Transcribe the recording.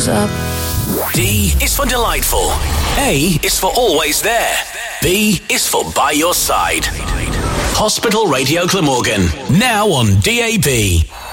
goes up. D is for delightful. A is for always there. B is for by your side. Hospital Radio Glamorgan, now on DAB.